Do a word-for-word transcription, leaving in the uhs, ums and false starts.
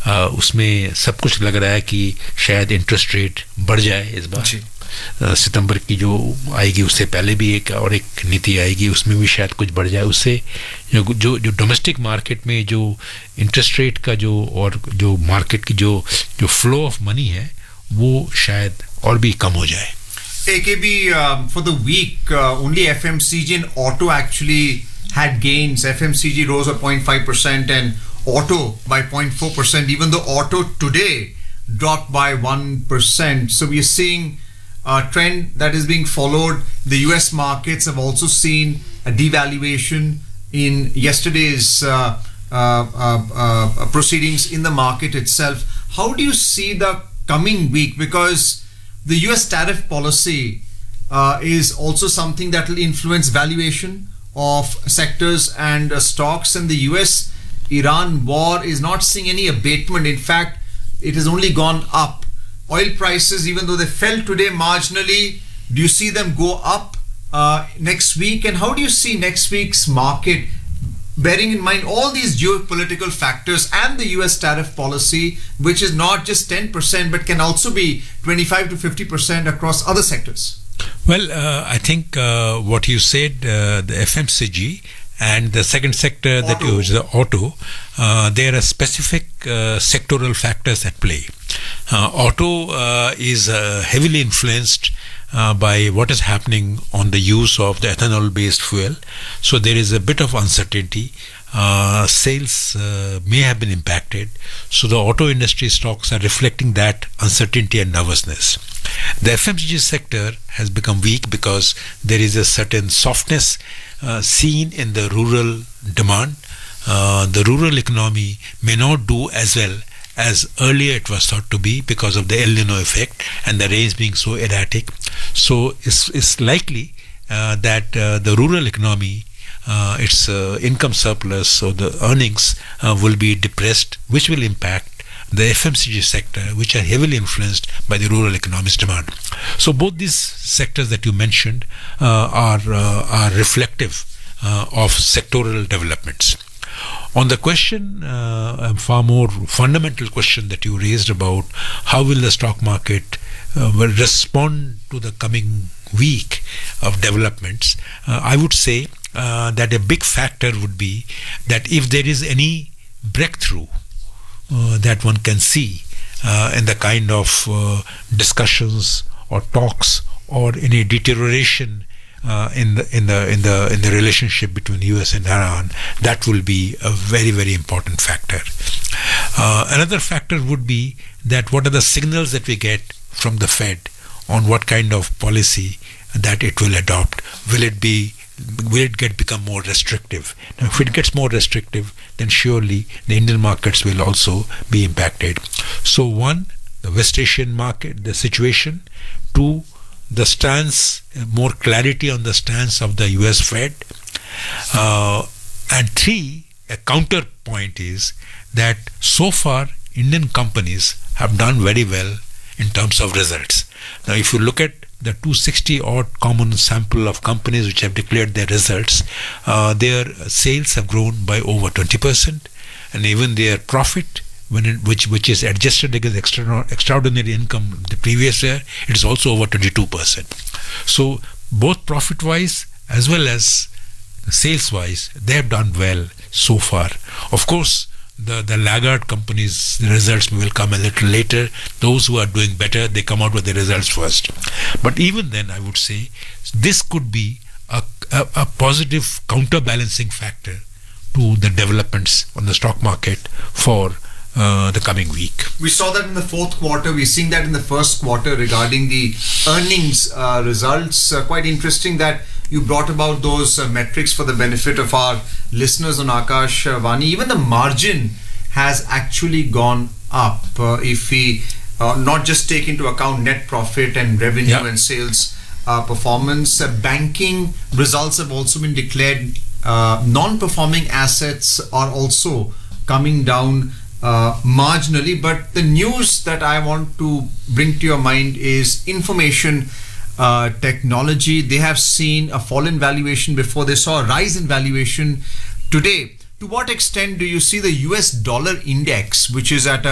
उसमें सब कुछ लग रहा है कि शायद इंटरेस्ट रेट बढ़ जाए इस बार। सितंबर की जो आएगी उससे पहले भी एक और एक नीति आएगी, उसमें भी शायद कुछ बढ़ जाए। उससे जो जो जो डोमेस्टिक मार्केट में जो इंटरेस्ट रेट का जो और जो मार्केट की जो जो फ्लो ऑफ मनी है वो शायद और भी कम हो जाए। A K B, um, for the week, uh, only F M C G and auto actually had gains. F M C G rose by zero point five percent and auto by zero point four percent, even though auto today dropped by one percent. So we are seeing a trend that is being followed. The U S markets have also seen a devaluation in yesterday's uh, uh, uh, uh, proceedings in the market itself. How do you see the coming week? Because the U S tariff policy uh, is also something that will influence valuation of sectors and uh, stocks, and the U S Iran war is not seeing any abatement. In fact, it has only gone up. Oil prices, even though they fell today marginally, do you see them go up uh, next week? And how do you see next week's market, bearing in mind all these geopolitical factors and the U S tariff policy, which is not just ten percent but can also be twenty-five to fifty percent across other sectors? Well, uh, I think uh, what you said, uh, the F M C G and the second sector auto. that you use, the auto, uh, there are specific uh, sectoral factors at play. Uh, auto uh, is uh, heavily influenced Uh, by what is happening on the use of the ethanol based fuel. So there is a bit of uncertainty. Uh, sales uh, may have been impacted. So the auto industry stocks are reflecting that uncertainty and nervousness. The F M C G sector has become weak because there is a certain softness uh, seen in the rural demand. Uh, the rural economy may not do as well as earlier it was thought to be because of the El Nino effect and the rains being so erratic. So it's, it's likely uh, that uh, the rural economy, uh, its uh, income surplus or the earnings uh, will be depressed, which will impact the F M C G sector, which are heavily influenced by the rural economy's demand. So both these sectors that you mentioned uh, are, uh, are reflective uh, of sectoral developments. On the question, uh, a far more fundamental question that you raised about how will the stock market uh, will respond to the coming week of developments, uh, I would say uh, that a big factor would be that if there is any breakthrough uh, that one can see uh, in the kind of uh, discussions or talks or any deterioration Uh, in the in the in the in the relationship between U S and Iran, that will be a very very important factor. Uh, another factor would be that what are the signals that we get from the Fed on what kind of policy that it will adopt. Will it be will it get become more restrictive? Now, if it gets more restrictive, then surely the Indian markets will also be impacted. So one, the West Asian market, the situation. Two, the stance, more clarity on the stance of the U S Fed. Uh, and three, a counterpoint is that so far Indian companies have done very well in terms of results. Now, if you look at the two hundred sixty odd common sample of companies which have declared their results, uh, their sales have grown by over twenty percent, and even their profit, when it, which which is adjusted against extra, extraordinary income the previous year, it is also over twenty-two percent. So both profit wise as well as sales wise, they have done well so far. Of course, the the laggard companies, the results will come a little later. Those who are doing better, they come out with the results first. But even then, I would say this could be a, a, a positive counterbalancing factor to the developments on the stock market for Uh, the coming week. We saw that in the fourth quarter. We're seeing that in the first quarter regarding the earnings uh, results. Uh, quite interesting that you brought about those uh, metrics for the benefit of our listeners on Akash uh, Vani. Even the margin has actually gone up. Uh, if we uh, not just take into account net profit and revenue yeah. and sales uh, performance, uh, banking results have also been declared. Uh, non-performing assets are also coming down Uh, marginally, but the news that I want to bring to your mind is information uh, technology. They have seen a fall in valuation before. They saw a rise in valuation today. To what extent do you see the U S dollar index, which is at a